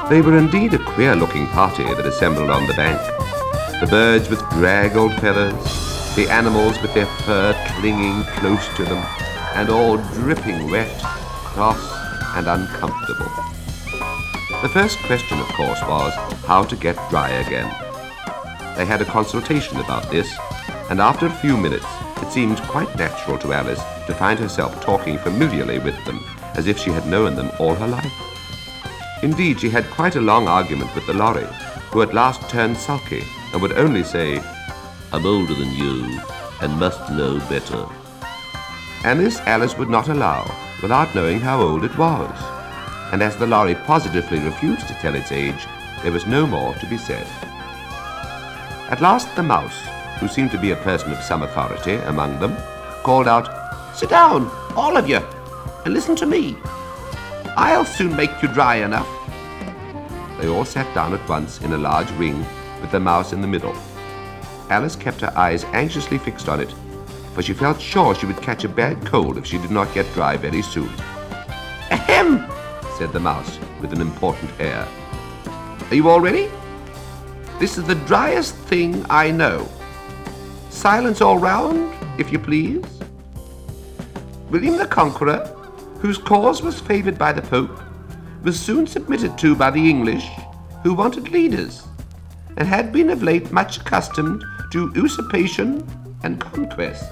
They were indeed a queer-looking party that assembled on the bank. The birds with draggled feathers, the animals with their fur clinging close to them, and all dripping wet, cross, and uncomfortable. The first question, of course, was how to get dry again. They had a consultation about this, and after a few minutes, it seemed quite natural to Alice to find herself talking familiarly with them, as if she had known them all her life. Indeed, she had quite a long argument with the lorry, who at last turned sulky and would only say, "I'm older than you, and must know better." And this Alice would not allow, without knowing how old it was. And as the lorry positively refused to tell its age, there was no more to be said. At last the mouse, who seemed to be a person of some authority among them, called out, "Sit down, all of you, and listen to me. I'll soon make you dry enough." They all sat down at once in a large ring, with the mouse in the middle. Alice kept her eyes anxiously fixed on it, for she felt sure she would catch a bad cold if she did not get dry very soon. "Ahem!" said the mouse, with an important air. "Are you all ready? This is the driest thing I know. Silence all round, if you please. William the Conqueror, whose cause was favoured by the Pope, was soon submitted to by the English, who wanted leaders, and had been of late much accustomed to usurpation and conquest.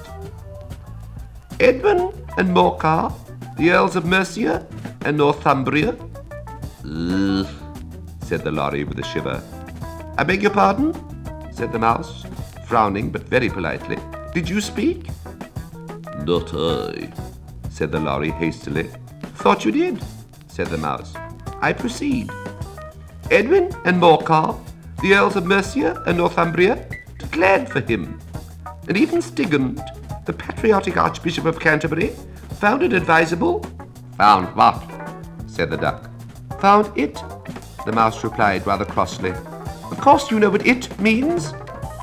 Edwin and Morcar, the Earls of Mercia and Northumbria." "Ugh," said the lorry with a shiver. "I beg your pardon?" said the mouse, frowning but very politely. "Did you speak?" "Not I," said the lorry hastily. "Thought you did," said the mouse. "I proceed. Edwin and Morcar, the Earls of Mercia and Northumbria, declared for him, and even Stigand, the patriotic Archbishop of Canterbury, found it advisable—" "Found what?" said the duck. "Found it," the mouse replied rather crossly. "Of course you know what it means."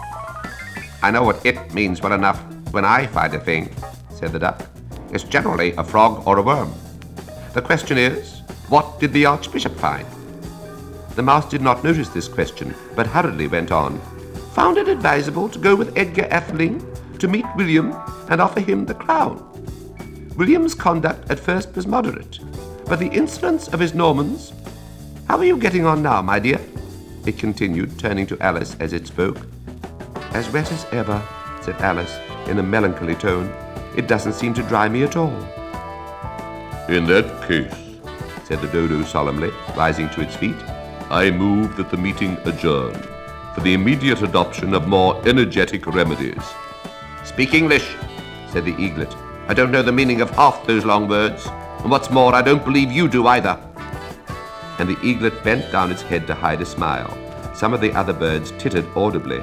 "I know what it means well enough when I find a thing," said the duck. "It's generally a frog or a worm. The question is, what did the Archbishop find?" The mouse did not notice this question, but hurriedly went on. "Found it advisable to go with Edgar Atheling to meet William and offer him the crown. William's conduct at first was moderate, but the insolence of his Normans— How are you getting on now, my dear?" it continued, turning to Alice as it spoke. "As wet as ever," said Alice, in a melancholy tone. "It doesn't seem to dry me at all." "In that case," said the dodo solemnly, rising to its feet, "I move that the meeting adjourn for the immediate adoption of more energetic remedies." "Speak English," said the eaglet. "I don't know the meaning of half those long words, and what's more, I don't believe you do either." And the eaglet bent down its head to hide a smile. Some of the other birds tittered audibly.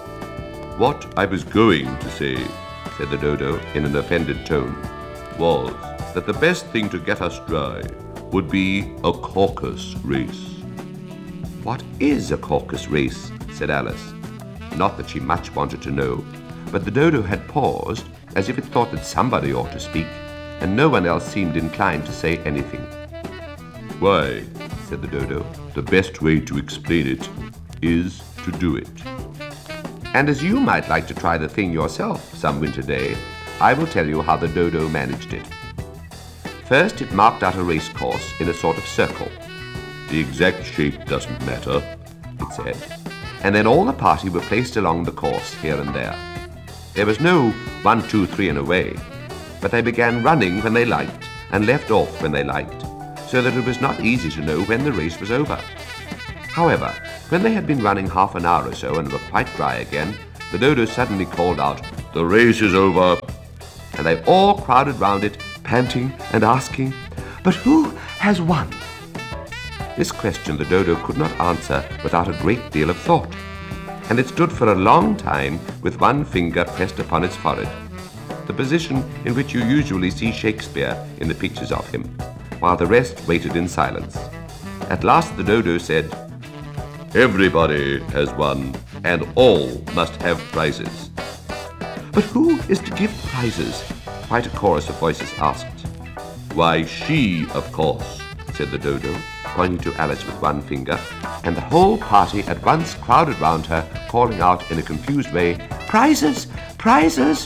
"What I was going to say," said the dodo in an offended tone, "was that the best thing to get us dry would be a caucus race." "What is a caucus race?" said Alice. Not that she much wanted to know, but the dodo had paused, as if it thought that somebody ought to speak, and no one else seemed inclined to say anything. "Why," said the dodo, "the best way to explain it is to do it." And as you might like to try the thing yourself some winter day, I will tell you how the dodo managed it. First, it marked out a race course in a sort of circle. "The exact shape doesn't matter," it said, and then all the party were placed along the course here and there. There was no 1, 2, 3 and away, but they began running when they liked and left off when they liked, so that it was not easy to know when the race was over. However, when they had been running half an hour or so and were quite dry again, the dodo suddenly called out, "The race is over," and they all crowded round it, panting and asking, "But who has won?" This question the dodo could not answer without a great deal of thought, and it stood for a long time with one finger pressed upon its forehead, the position in which you usually see Shakespeare in the pictures of him, while the rest waited in silence. At last the dodo said, "Everybody has won, and all must have prizes." "But who is to give prizes?" quite a chorus of voices asked. "Why, she, of course," said the Dodo, pointing to Alice with one finger, and the whole party at once crowded round her, calling out in a confused way, "Prizes! Prizes!"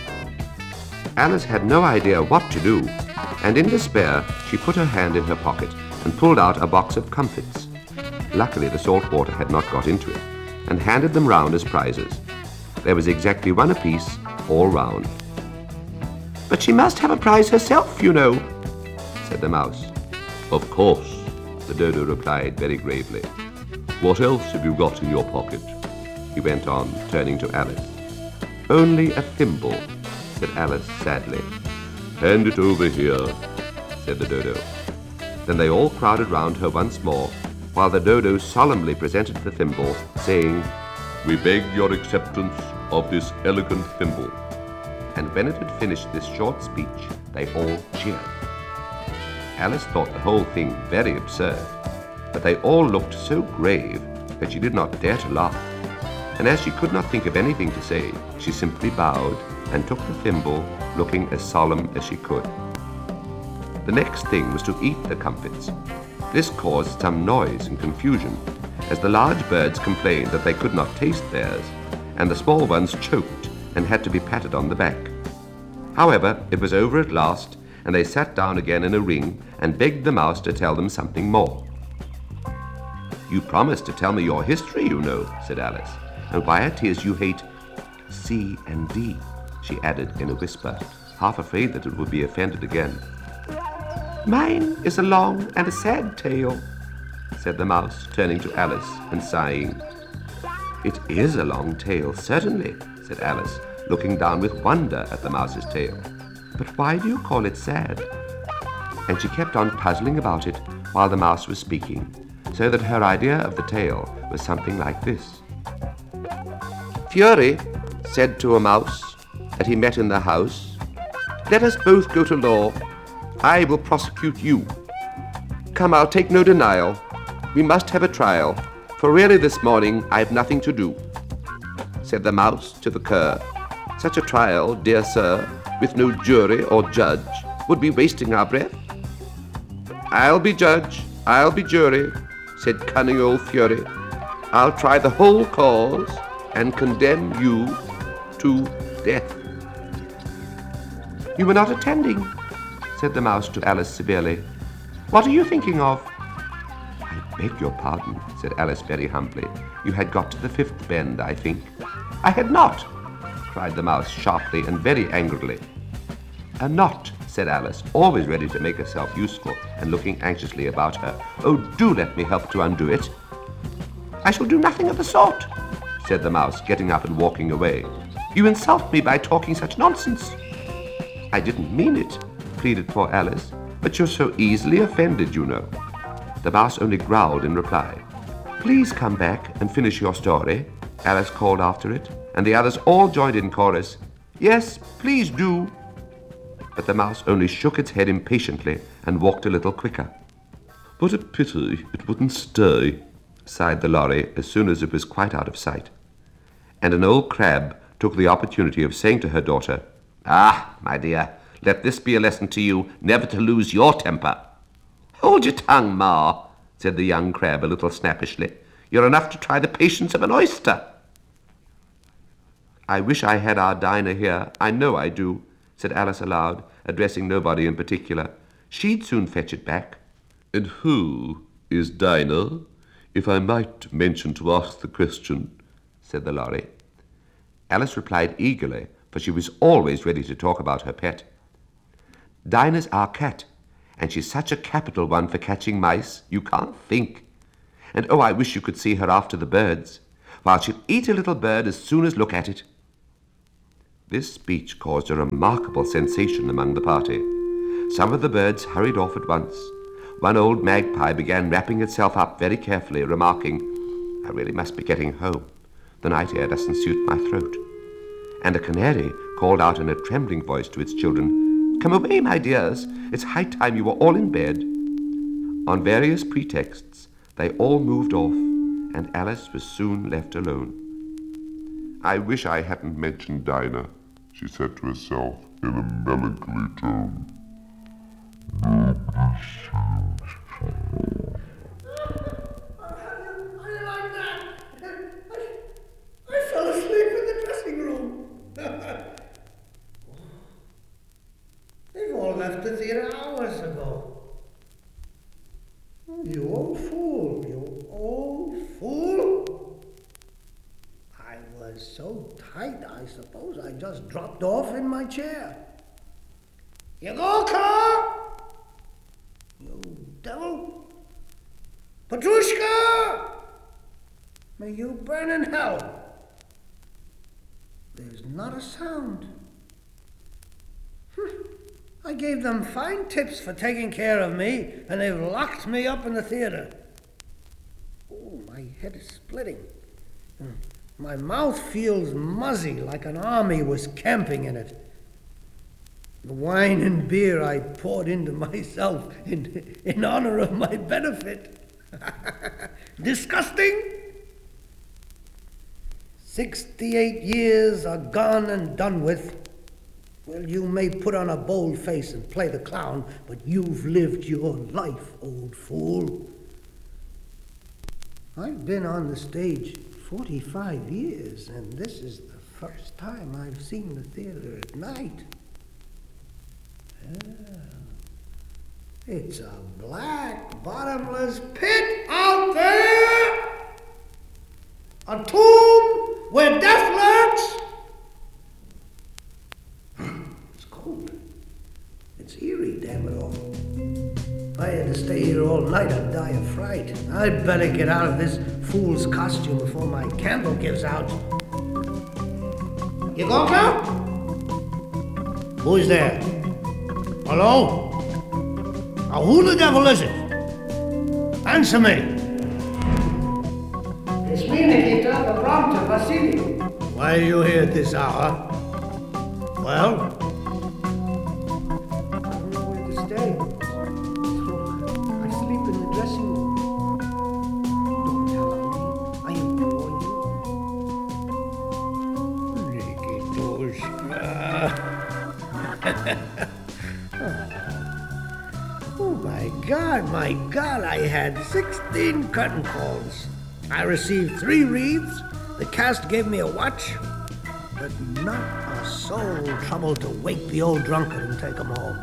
Alice had no idea what to do, and in despair she put her hand in her pocket and pulled out a box of comfits. Luckily the salt water had not got into it, and handed them round as prizes. There was exactly one apiece, all round. "But she must have a prize herself, you know," said the Mouse. Of course, The Dodo replied very gravely. what else have you got in your pocket? He went on, turning to Alice. "Only a thimble," said Alice sadly. Hand it over here. Said the Dodo. Then they all crowded round her once more, while the Dodo solemnly presented the thimble, saying, We beg your acceptance of this elegant thimble. and when it had finished this short speech, they all cheered. Alice thought the whole thing very absurd, but they all looked so grave that she did not dare to laugh, and as she could not think of anything to say, she simply bowed and took the thimble, looking as solemn as she could. The next thing was to eat the comfits. This caused some noise and confusion, as the large birds complained that they could not taste theirs, and the small ones choked and had to be patted on the back. However, it was over at last, and they sat down again in a ring and begged the Mouse to tell them something more. "You promised to tell me your history, you know," said Alice, "and why it is you hate C and D," she added in a whisper, half afraid that it would be offended again. "Mine is a long and a sad tale," said the Mouse, turning to Alice and sighing. "It is a long tale, certainly," said Alice, looking down with wonder at the Mouse's tail. "But why do you call it sad?" And she kept on puzzling about it while the Mouse was speaking, so that her idea of the tale was something like this. "Fury said to a mouse that he met in the house, 'Let us both go to law. I will prosecute you. Come, I'll take no denial. We must have a trial, for really this morning I've nothing to do.' Said the Mouse to the Cur, 'Such a trial, dear sir, with no jury or judge, would be wasting our breath.' 'I'll be judge, I'll be jury,' said cunning old Fury. 'I'll try the whole cause and condemn you to death.'" "You were not attending," said the Mouse to Alice severely. "What are you thinking of?" "I beg your pardon," said Alice very humbly. "You had got to the fifth bend, I think." "I had not," cried the Mouse sharply and very angrily. "A knot," said Alice, always ready to make herself useful and looking anxiously about her. "Oh, do let me help to undo it." "I shall do nothing of the sort," said the Mouse, getting up and walking away. "You insult me by talking such nonsense." "I didn't mean it," pleaded poor Alice, "but you're so easily offended, you know." The Mouse only growled in reply. "Please come back and finish your story," Alice called after it, and the others all joined in chorus, "Yes, please do." But the Mouse only shook its head impatiently and walked a little quicker. What a pity it wouldn't stay, sighed the lorry as soon as it was quite out of sight. And an old crab took the opportunity of saying to her daughter, "Ah, my dear, let this be a lesson to you never to lose your temper." "Hold your tongue, Ma," said the young crab a little snappishly. "You're enough to try the patience of an oyster." "I wish I had our Dinah here, I know I do," said Alice aloud, addressing nobody in particular. "She'd soon fetch it back." And who is Dinah, if I might mention to ask the question? Said the lorry. Alice replied eagerly, for she was always ready to talk about her pet. "Dinah's our cat, and she's such a capital one for catching mice, you can't think. And oh, I wish you could see her after the birds. While she'll eat a little bird as soon as look at it." This speech caused a remarkable sensation among the party. Some of the birds hurried off at once. One old magpie began wrapping itself up very carefully, remarking, "I really must be getting home. The night air doesn't suit my throat." And a canary called out in a trembling voice to its children, "Come away, my dears. It's high time you were all in bed." On various pretexts, they all moved off, and Alice was soon left alone. I wish I hadn't mentioned Dinah, she said to herself in a melancholy tone. You old fool, you old fool. I was so tight, I suppose I just dropped off in my chair. Yegorka! You devil! Petrushka! May you burn in hell! There's not a sound. I gave them fine tips for taking care of me, and they've locked me up in the theater. Oh, my head is splitting. My mouth feels muzzy, like an army was camping in it. The wine and beer I poured into myself in honor of my benefit. Disgusting! 68 years are gone and done with. Well, you may put on a bold face and play the clown, but you've lived your life, old fool. I've been on the stage 45 years, and this is the first time I've seen the theater at night. It's a black, bottomless pit out there! A tomb where death lurks! It's cold. It's eerie, damn it all. If I had to stay here all night, I'd die of fright. I'd better get out of this fool's costume before my candle gives out. Yegorka? Who's there? Hello? Now, who the devil is it? Answer me. It's me, Nikita, the prompter, Vasily. Why are you here at this hour? Well? I don't know where to stay. So I sleep in the dressing room. Don't tell on me. I implore you. Nikitushka. Oh my God, I had 16 curtain calls. I received 3 wreaths, the cast gave me a watch, but not a soul troubled to wake the old drunkard and take him home.